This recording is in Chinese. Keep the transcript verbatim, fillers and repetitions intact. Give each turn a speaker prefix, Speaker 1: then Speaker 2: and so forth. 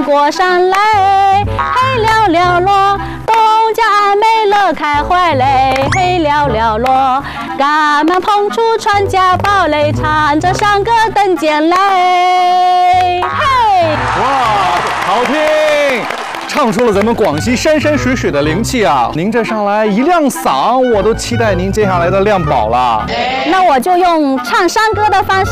Speaker 1: 过山来，嘿了了咯，东家美乐开怀嘞，嘿了了咯，赶忙捧出传家宝嘞，唱着山歌登见嘞，嘿！
Speaker 2: 哇，好听！唱出了咱们广西山山水水的灵气啊！您这上来一亮嗓，我都期待您接下来的亮宝了。
Speaker 1: 那我就用唱山歌的方式